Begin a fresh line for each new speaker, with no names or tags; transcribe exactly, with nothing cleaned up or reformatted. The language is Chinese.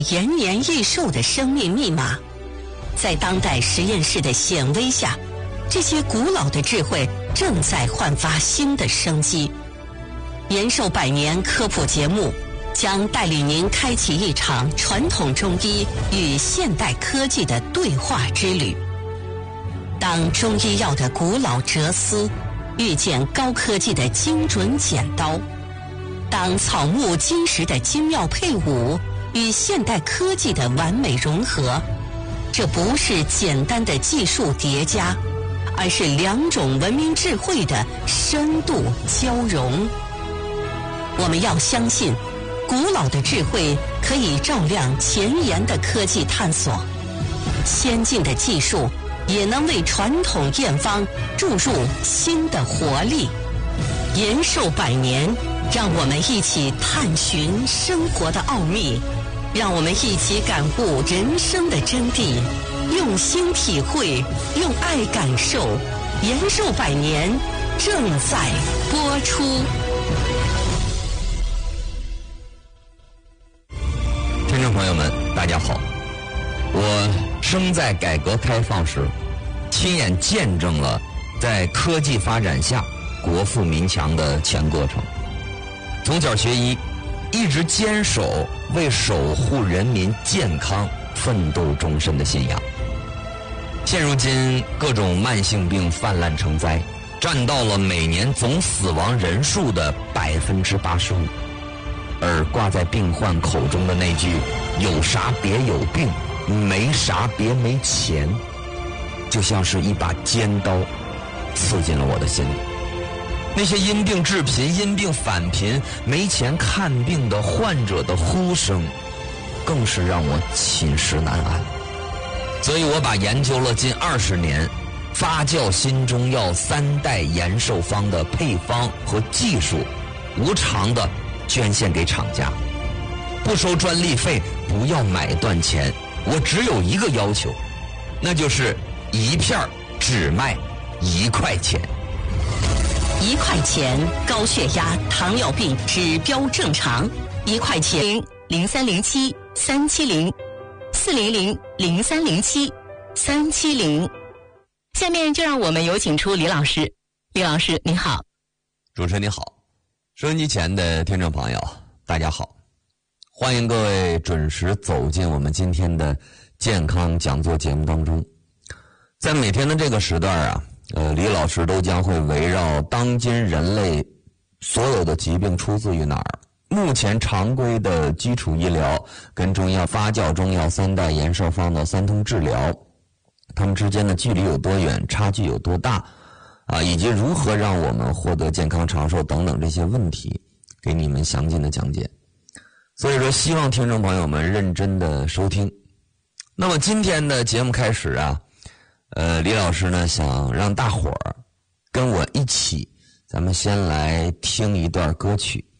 延年益寿的生命密码。在当代实验室的显微下，这些古老的智慧正在焕发新的生机。延寿百年科普节目将带领您开启一场传统中医与现代科技的对话之旅。当中医药的古老哲思遇见高科技的精准剪刀，当草木金石的精妙配伍与现代科技的完美融合，这不是简单的技术叠加，而是两种文明智慧的深度交融。我们要相信，古老的智慧可以照亮前沿的科技探索，先进的技术也能为传统验方注入新的活力。延寿百年，让我们一起探寻生活的奥秘，让我们一起感悟人生的真谛，用心体会，用爱感受。延寿百年正在播出。
听众朋友们，大家好，我生在改革开放时，亲眼见证了在科技发展下国富民强的全过程。从小学医，一直坚守为守护人民健康奋斗终身的信仰。现如今各种慢性病泛滥成灾，占到了每年总死亡人数的百分之八十五。而挂在病患口中的那句“有啥别有病，没啥别没钱”，就像是一把尖刀刺进了我的心里。那些因病致贫、因病返贫、没钱看病的患者的呼声，更是让我寝食难安。所以我把研究了近二十年发酵新中药三代延寿方的配方和技术，无偿的捐献给厂家，不收专利费，不要买断钱。我只有一个要求，那就是一片只卖一块钱。
一块钱，高血压、糖尿病指标正常。一块钱，零三零七三七零四零零零三零七三七零。下面就让我们有请出李老师。李老师，你好。
主持人你好，收音机前的听众朋友，大家好，欢迎各位准时走进我们今天的健康讲座节目当中。在每天的这个时段啊，呃，李老师都将会围绕当今人类所有的疾病出自于哪儿，目前常规的基础医疗跟中药发酵中药三代延寿方的三通治疗，它们之间的距离有多远，差距有多大啊，以及如何让我们获得健康长寿等等这些问题，给你们详尽的讲解。所以说希望听众朋友们认真的收听。那么今天的节目开始啊，呃，李老师呢想让大伙儿跟我一起，咱们先来听一段歌曲。